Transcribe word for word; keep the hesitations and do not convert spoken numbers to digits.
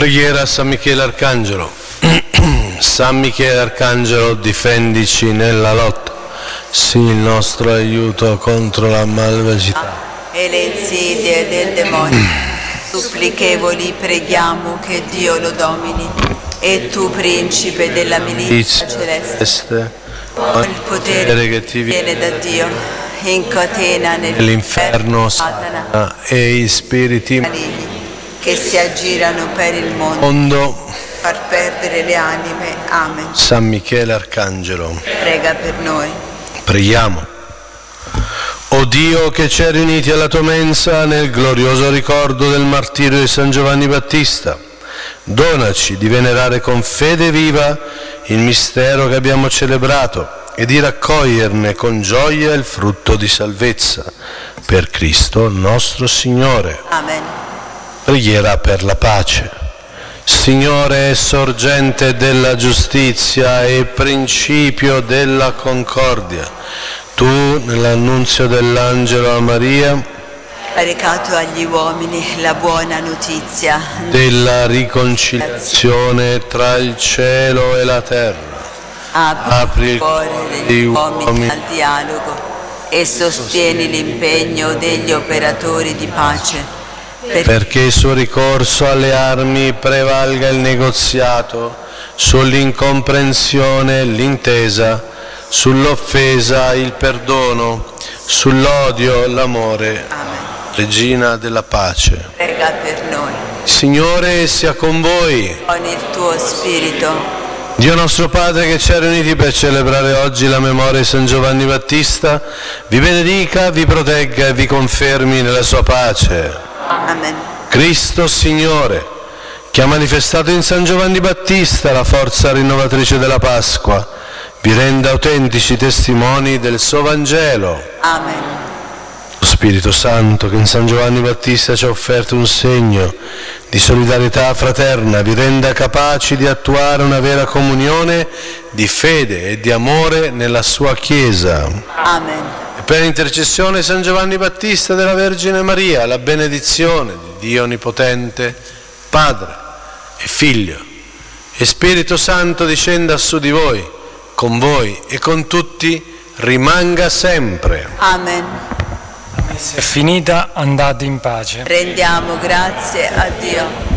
Preghiera a San Michele Arcangelo. San Michele Arcangelo, difendici nella lotta, sii il nostro aiuto contro la malvagità e le insidie del demonio. Supplichevoli preghiamo che Dio lo domini. E tu, principe della milizia celeste, con il potere che ti viene da Dio, incatena nell'inferno Satana e gli spiriti maligni che si aggirano per il mondo, mondo, far perdere le anime. Amen. San Michele Arcangelo, prega per noi. Preghiamo. O Dio, che ci hai riuniti alla tua mensa nel glorioso ricordo del martirio di San Giovanni Battista, donaci di venerare con fede viva il mistero che abbiamo celebrato e di raccoglierne con gioia il frutto di salvezza. Per Cristo nostro Signore. Amen. Preghiera per la pace. Signore, sorgente della giustizia e principio della concordia, tu, nell'annunzio dell'angelo a Maria, hai recato agli uomini la buona notizia della riconciliazione tra il cielo e la terra. Apri, Apri il cuore degli uomini al dialogo e sostieni l'impegno degli operatori di pace, per... perché il suo ricorso alle armi prevalga il negoziato sull'incomprensione, l'intesa, sull'offesa, il perdono, sull'odio, l'amore. Amen. Regina della pace, prega per noi. Signore sia con voi. Con il tuo spirito. Dio nostro Padre, che ci ha riuniti per celebrare oggi la memoria di San Giovanni Battista, vi benedica, vi protegga e vi confermi nella sua pace. Amen. Cristo Signore, che ha manifestato in San Giovanni Battista la forza rinnovatrice della Pasqua, vi renda autentici testimoni del suo Vangelo. Amen. Lo Spirito Santo, che in San Giovanni Battista ci ha offerto un segno di solidarietà fraterna, vi renda capaci di attuare una vera comunione di fede e di amore nella sua Chiesa. Amen. E per intercessione di San Giovanni Battista e della Vergine Maria, la benedizione di Dio Onnipotente, Padre e Figlio e Spirito Santo discenda su di voi, con voi e con tutti, rimanga sempre. Amen. È finita, andate in pace. Rendiamo grazie a Dio.